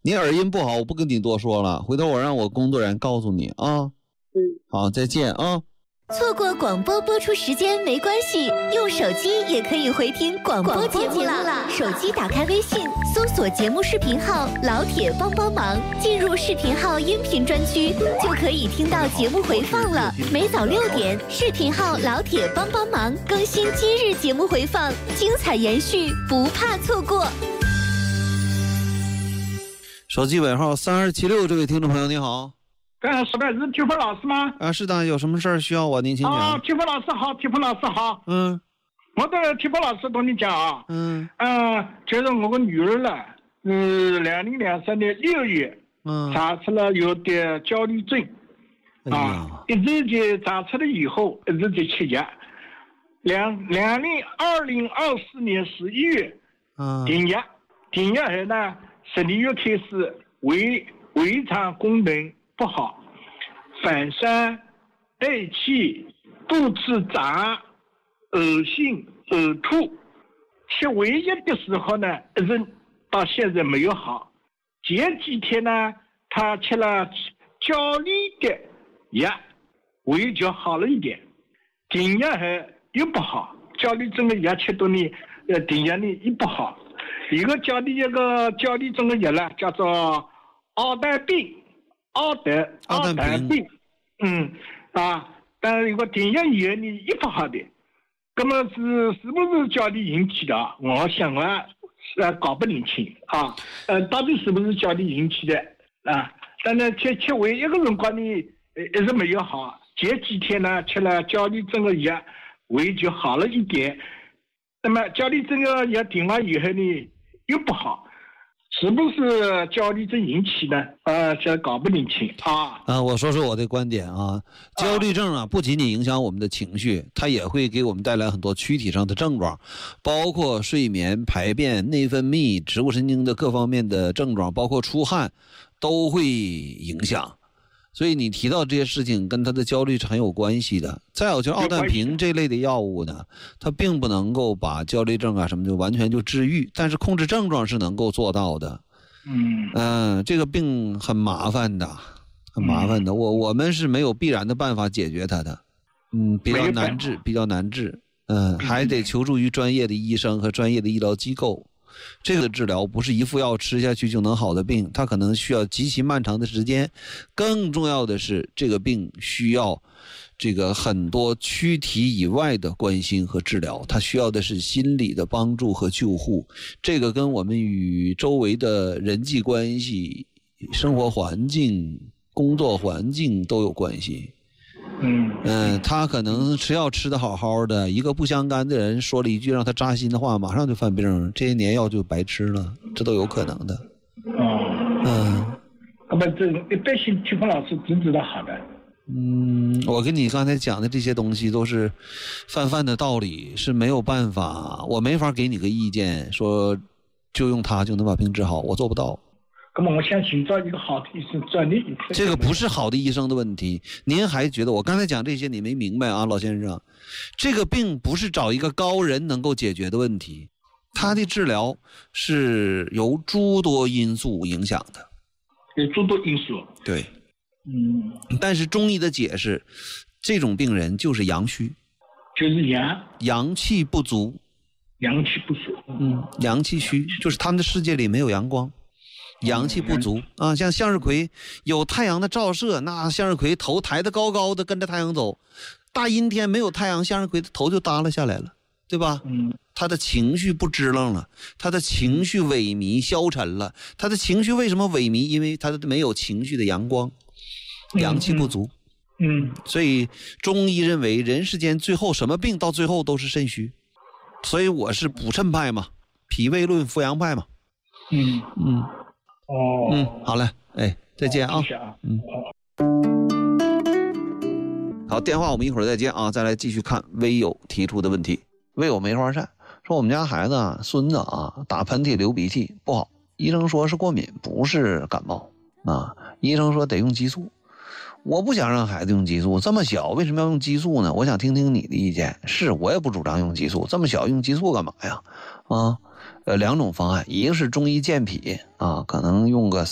你耳音不好，我不跟你多说了，回头我让我工作人员告诉你啊。好，再见啊。 错过广播播出时间没关系，用手机也可以回听广播节目了。手机打开微信，搜索节目视频号“老铁帮帮忙”，进入视频号音频专区，就可以听到节目回放了。每早6点，视频号“老铁帮帮忙”更新今日节目回放，精彩延续，不怕错过。 手机尾号3276，这位听众朋友你好。 说的是体福老师吗？ 啊，是的，有什么事儿需要我？您请讲。 体福老师好，体福老师好。我的体福老师跟你讲啊，就是我个女儿了，2023年6月，查出了有点焦虑症，一直就查出了以后，一直在吃药。2024年11月，停药后呢，12月开始胃肠功能不好，反酸、嗳气、肚子胀、恶心、呕吐。吃胃药的时候呢，一直到现在没有好。前几天呢，他吃了焦虑的药，胃就好了一点。停药后又不好，焦虑症的药吃多呢，停药呢又不好。一个焦虑症的药呢，叫做奥黛病。但是如果停药以后呢，也不好的，那么是不是焦虑引起的？我想搞不清楚啊。到底是不是焦虑引起的啊？但是吃胃一个辰光呢，一直没有好。前几天呢，吃了焦虑症的药，胃就好了一点。那么焦虑症的药停了以后呢，又不好。是不是焦虑症引起的？这搞不清楚啊。 我说说我的观点啊。焦虑症啊，不仅仅影响我们的情绪，它也会给我们带来很多躯体上的症状，包括睡眠、排便、内分泌、植物神经的各方面的症状，包括出汗，都会影响。所以你提到这些事情跟他的焦虑是很有关系的。再有就是奥氮平这类的药物呢，它并不能够把焦虑症啊什么就完全就治愈，但是控制症状是能够做到的。这个病很麻烦的，很麻烦的。我们是没有必然的办法解决它的，比较难治，还得求助于专业的医生和专业的医疗机构。这个治疗不是一副药吃下去就能好的病，它可能需要极其漫长的时间。更重要的是，这个病需要这个很多躯体以外的关心和治疗，它需要的是心理的帮助和救护。这个跟我们与周围的人际关系、生活环境、工作环境都有关系。他可能吃药吃得好好的，一个不相干的人说了一句让他扎心的话，马上就犯病，这些年药就白吃了，这都有可能的。 那么这一般性体福老师只知道好的。 我跟你刚才讲的这些东西都是泛的道理，是没有办法，我没法给你个意见说就用它就能把病治好，我做不到。 那么我想寻找一个好的医生，专业医生。 这个不是好的医生的问题，您还觉得我刚才讲这些你没明白啊，老先生？这个病不是找一个高人能够解决的问题，它的治疗是由诸多因素影响的。 有诸多因素。 对。但是中医的解释，这种病人就是阳虚， 就是阳气不足。 阳气不足。 阳气虚，就是他们的世界里没有阳光。阳气不足啊，像向日葵有太阳的照射，那向日葵头抬得高高的跟着太阳走，大阴天没有太阳，向日葵的头就耷拉下来了，对吧？他的情绪不支棱了，他的情绪萎靡消沉了。他的情绪为什么萎靡？因为他没有情绪的阳光，阳气不足。所以中医认为人世间最后什么病到最后都是肾虚，所以我是补肾派嘛，脾胃论扶阳派嘛。好嘞，再见啊。好，电话我们一会儿再接啊，再来继续看微友提出的问题。微友梅花扇说，我们家孩子孙子打喷嚏流鼻涕不好，医生说是过敏，不是感冒医生说得用激素。我不想让孩子用激素，这么小为什么要用激素呢？我想听听你的意见。我也不主张用激素，这么小用激素干嘛呀？两种方案，一个是中医健脾可能用个